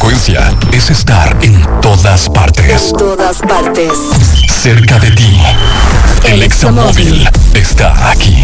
frecuencia es estar en todas partes. En todas partes. Cerca de ti. El Examóvil está aquí.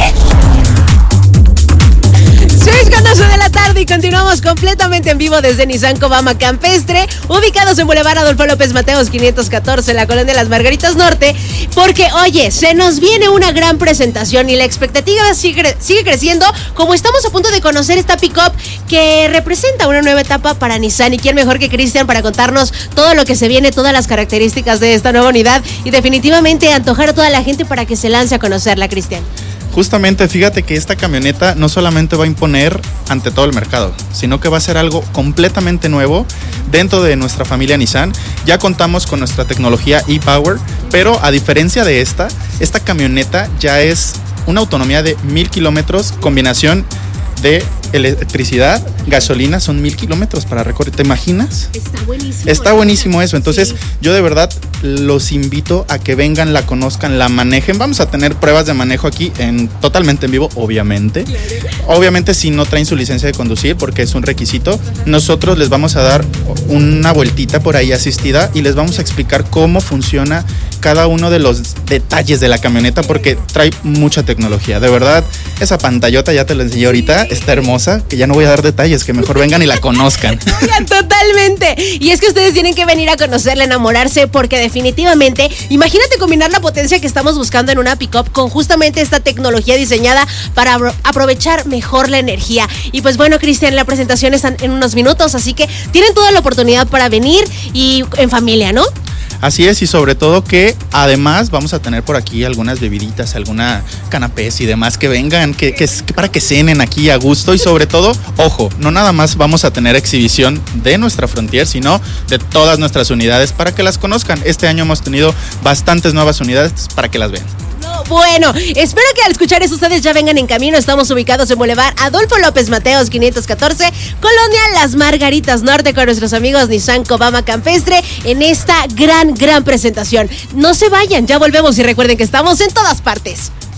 6:14 de la tarde y continuamos completamente en vivo desde Nissan Cobama Campestre, ubicados en Boulevard Adolfo López Mateos 514, la Colonia de las Margaritas Norte, porque oye, se nos viene una gran presentación y la expectativa sigue creciendo, como estamos a punto de conocer esta pick-up que representa una nueva etapa para Nissan, y quién mejor que Cristian para contarnos todo lo que se viene, todas las características de esta nueva unidad y definitivamente antojar a toda la gente para que se lance a conocerla, Cristian. Justamente, fíjate que esta camioneta no solamente va a imponer ante todo el mercado, sino que va a ser algo completamente nuevo dentro de nuestra familia Nissan. Ya contamos con nuestra tecnología e-Power, pero a diferencia de esta camioneta ya es una autonomía de 1000 kilómetros, combinación de electricidad, gasolina, son 1000 kilómetros para recorrer. ¿Te imaginas? Está buenísimo. Está buenísimo eso. Entonces, yo de verdad los invito a que vengan, la conozcan, la manejen. Vamos a tener pruebas de manejo aquí totalmente en vivo, obviamente. Obviamente, si no traen su licencia de conducir, porque es un requisito, nosotros les vamos a dar una vueltita por ahí asistida y les vamos a explicar cómo funciona cada uno de los detalles de la camioneta, porque trae mucha tecnología. De verdad, esa pantallota, ya te la enseñé ahorita, está hermosa, que ya no voy a dar detalles, que mejor vengan y la conozcan. Oigan, totalmente. Y es que ustedes tienen que venir a conocerla, enamorarse, porque definitivamente, imagínate combinar la potencia que estamos buscando en una pick-up con justamente esta tecnología diseñada para aprovechar mejor la energía. Y pues bueno, Cristian, la presentación está en unos minutos, así que tienen toda la oportunidad para venir y en familia, ¿no? Así es, y sobre todo que además vamos a tener por aquí algunas bebiditas, alguna canapés y demás que vengan, que para que cenen aquí a gusto. Y sobre todo, ojo, no nada más vamos a tener exhibición de nuestra Frontier, sino de todas nuestras unidades para que las conozcan. Este año hemos tenido bastantes nuevas unidades para que las vean. Bueno, espero que al escuchar eso ustedes ya vengan en camino. Estamos ubicados en Boulevard Adolfo López Mateos 514, Colonia Las Margaritas Norte, con nuestros amigos Nissan Cobama Campestre en esta gran presentación. No se vayan, ya volvemos y recuerden que estamos en todas partes.